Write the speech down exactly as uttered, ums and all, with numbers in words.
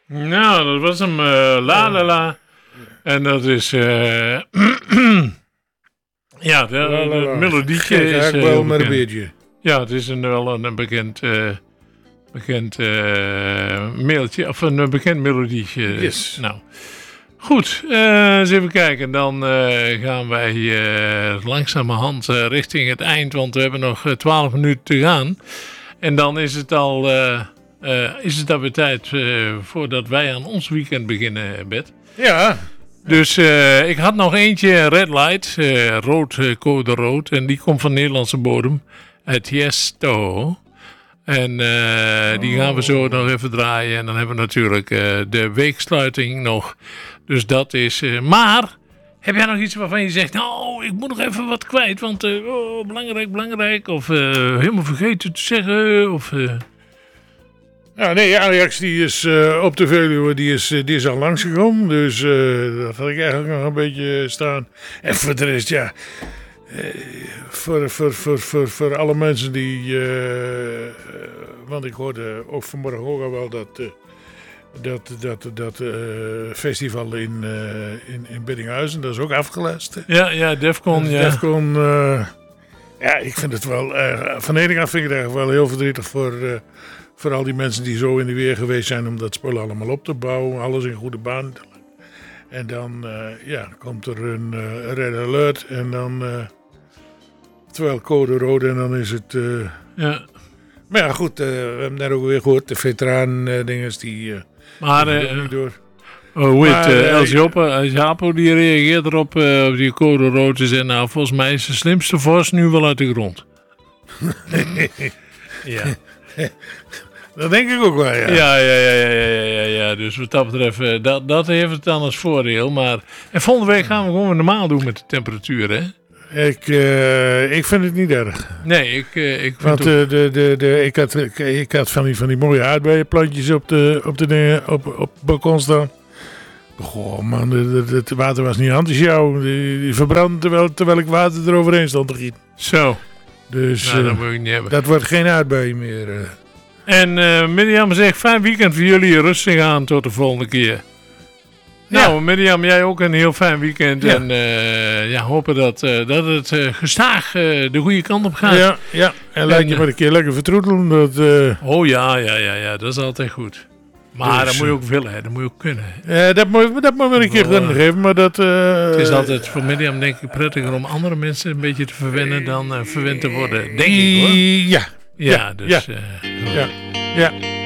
Nou, dat was hem. Uh, la la la. En dat is... Uh, ja, de, la, la, la. de melodietje Geef is... Uh, wel met een beetje. Ja, het is een, wel een, een bekend... Uh, bekend uh, mailtje, of een bekend melodietje. Yes. Nou, goed. Uh, eens even kijken. Dan uh, gaan wij uh, langzamerhand uh, richting het eind, want we hebben nog twaalf minuten te gaan. En dan is het al uh, uh, is het alweer tijd uh, voordat wij aan ons weekend beginnen, Bert. Ja. Dus uh, ik had nog eentje, Red Light, uh, rood, uh, code rood. En die komt van Nederlandse bodem, uit Tiesto. En uh, die gaan we zo nog even draaien. En dan hebben we natuurlijk uh, de weeksluiting nog. Dus dat is... Uh, maar, heb jij nog iets waarvan je zegt... Nou, ik moet nog even wat kwijt. Want uh, oh, belangrijk, belangrijk. Of uh, helemaal vergeten te zeggen. Of... Uh... Ja, nee, Ajax die is uh, op de Veluwe, die is, uh, die is al langsgekomen. Dus uh, dat had ik eigenlijk nog een beetje staan. En voor de rest, ja... Uh, voor, voor, voor, voor, voor alle mensen die... Uh, uh, want ik hoorde ook vanmorgen ook al wel dat... Uh, dat, dat, dat uh, festival in, uh, in, in Biddinghuizen, dat is ook afgelast. Hè? Ja, ja, Defcon, ja. Defcon, uh, ja, ik vind het wel... Uh, van de ene kant vind ik het eigenlijk wel heel verdrietig voor... Uh, voor al die mensen die zo in de weer geweest zijn om dat spul allemaal op te bouwen. Alles in goede baan. En dan uh, ja, komt er een uh, red alert. En dan... Uh, terwijl code rood en dan is het... Uh, ja. Maar ja, goed. Uh, we hebben net ook weer gehoord. De veteraan uh, dinges die... Uh, maar... die Uh, niet door. Oh, hoe heet uh, El Japo, El Japo die reageert erop uh, op die code rood. En zei, nou, volgens mij is de slimste vos nu wel uit de grond. Ja. Dat denk ik ook wel, ja. Ja, ja, ja, ja, ja, ja, ja. Dus wat dat betreft, dat, dat heeft het dan als voordeel. Maar en volgende week gaan we gewoon normaal doen met de temperatuur, hè? Ik, uh, ik vind het niet erg. Nee, ik, uh, ik vind Want ook... de, de, de, de, ik, had, ik had van die, van die mooie aardbeienplantjes op de, op de op, op het balkon staan. Goh man, het water was niet enthousiast. Die, die verbrandde terwijl, terwijl ik water eroverheen stond te gieten. Zo. Dus nou, uh, dat moet ik niet hebben. Dat wordt geen aardbeien meer. Uh. En uh, Mirjam zegt, fijn weekend voor jullie, rustig aan tot de volgende keer. Ja. Nou, Mirjam, jij ook een heel fijn weekend. Ja. En uh, ja, hopen dat, uh, dat het uh, gestaag uh, de goede kant op gaat. Ja, ja. En laat je maar een keer lekker vertroetelen. Dat, uh... Oh ja, ja, ja, ja, dat is altijd goed. Maar dus, dat moet je ook willen, hè. Dat moet je ook kunnen. Ja, dat moet, dat moet we een keer kunnen geven, maar dat... Uh, het is altijd voor Mirjam denk ik prettiger om andere mensen een beetje te verwennen dan uh, verwend te worden, denk ik hoor. Ja. Ja, dus... Ja. Uh, ja. ja.